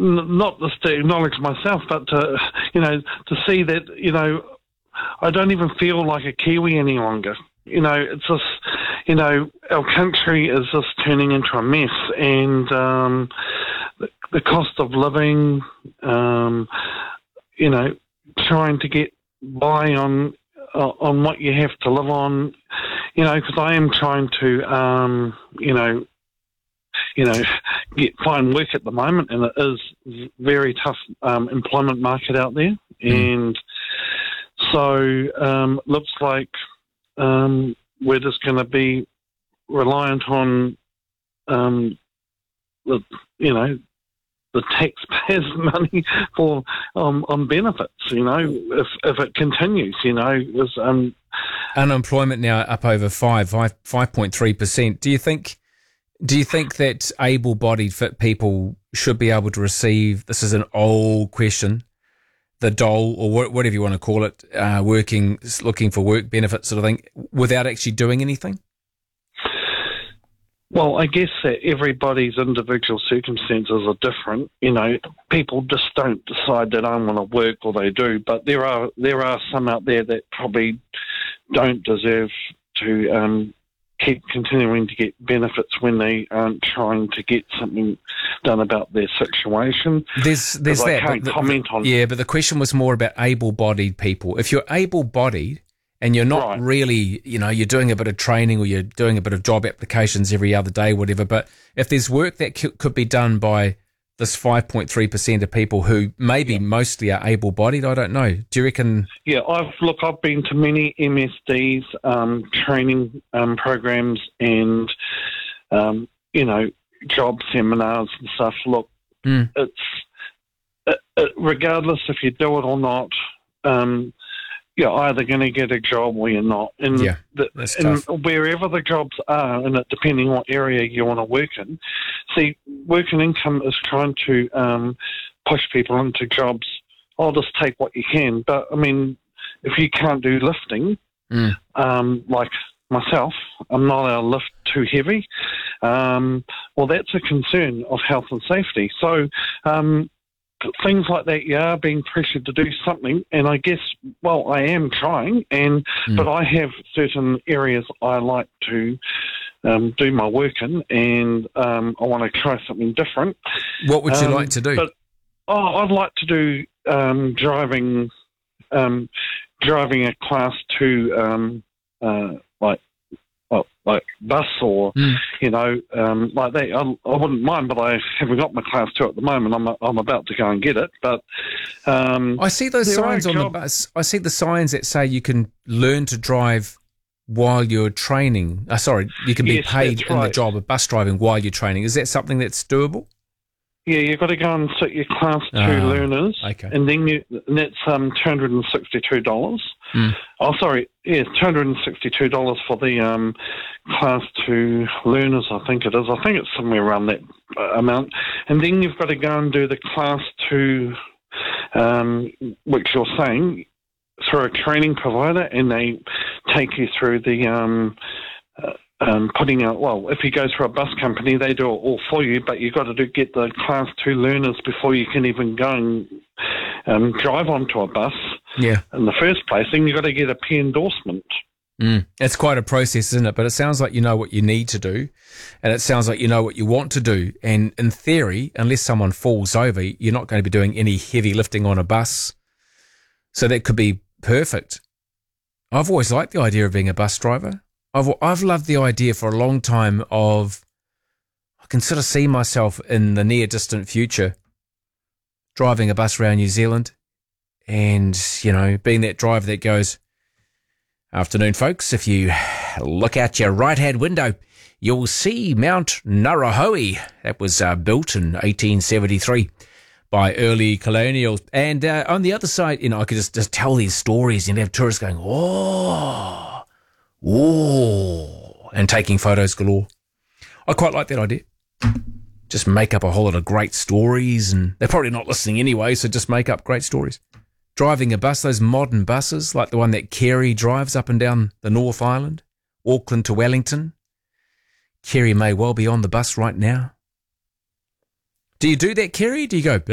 not just to acknowledge myself, but to, to see that, I don't even feel like a Kiwi any longer. It's just, our country is just turning into a mess, and the cost of living, trying to get by on what you have to live on, because I am trying to, find work at the moment, and it is very tough employment market out there, and so looks like we're just going to be reliant on the taxpayers' money for on benefits. If it continues, unemployment now up over 5.3%. Do you think that able-bodied fit people should be able to receive? This is an old question. The dole, or whatever you want to call it, looking for work benefits sort of thing, without actually doing anything? Well, I guess that everybody's individual circumstances are different. People just don't decide they don't want to work, or they do. But there are some out there that probably don't deserve to keep continuing to get benefits when they aren't trying to get something done about their situation. There's that. I can't comment on. Yeah, but the question was more about able-bodied people. If you're able-bodied and you're not really, you're doing a bit of training, or you're doing a bit of job applications every other day, whatever, but if there's work that could be done by this 5.3% of people who maybe mostly are able-bodied, I don't know. Do you reckon? Yeah, I've been to many MSDs, training programs, and job seminars and stuff. Look, it's regardless if you do it or not. You're either going to get a job or you're not. And, wherever the jobs are, and depending on what area you want to work in, see, work and income is trying to push people into jobs. I'll just take what you can. But, I mean, if you can't do lifting, like myself, I'm not allowed to lift too heavy, well, that's a concern of health and safety. So, things like that, you are being pressured to do something, and I guess, I am trying, but I have certain areas I like to do my work in, and I want to try something different. What would you like to do? I'd like to do driving a Class 2, like bus, or like that. I wouldn't mind, but I haven't got my Class 2 at the moment. I'm about to go and get it, but I see those signs on the bus. I see the signs that say you can learn to drive while you're training. You can be paid in the job of bus driving while you're training. Is that something that's doable? Yeah, you've got to go and sit your Class 2 learners, and then that's $262. $262 for the Class 2 learners, I think it is. I think it's somewhere around that amount. And then you've got to go and do the Class 2, which you're saying, through a training provider, and they take you through the putting out, if you go through a bus company, they do it all for you, but you've got to get the Class 2 learners before you can even go and drive onto a bus in the first place. And you've got to get a P endorsement. It's quite a process, isn't it? But it sounds like you know what you need to do, and it sounds like you know what you want to do. And in theory, unless someone falls over, you're not going to be doing any heavy lifting on a bus. So that could be perfect. I've always liked the idea of being a bus driver. I've loved the idea for a long time of, I can sort of see myself in the near distant future driving a bus around New Zealand and, being that driver that goes, "Afternoon, folks, if you look out your right-hand window, you'll see Mount Ngauruhoe. That was built in 1873 by early colonials." And on the other side, I could just tell these stories and have tourists going, "Whoa," and taking photos galore. I quite like that idea. Just make up a whole lot of great stories, and they're probably not listening anyway, so just make up great stories. Driving a bus, those modern buses, like the one that Kerry drives up and down the North Island, Auckland to Wellington. Kerry may well be on the bus right now. Do you do that, Kerry? Do you go,